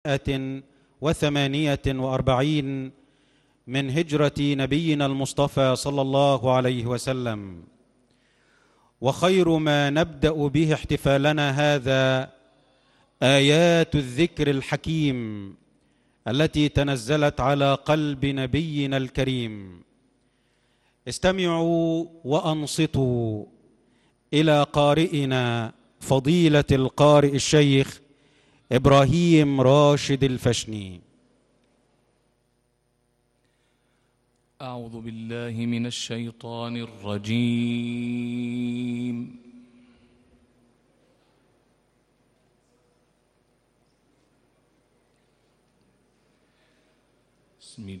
48 من هجرة نبينا المصطفى صلى الله عليه وسلم. وخير ما نبدأ به احتفالنا هذا آيات الذكر الحكيم التي تنزلت على قلب نبينا الكريم. استمعوا وأنصتوا إلى قارئنا فضيلة القارئ الشيخ إبراهيم راشد الفشني. أعوذ بالله من الشيطان الرجيم.